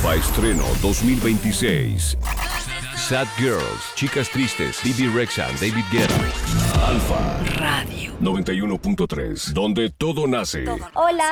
Alfa Estreno 2026. Sad Girls, Chicas Tristes, Bibi Rexha, David Guetta. Alfa Radio 91.3, donde todo nace. Hola.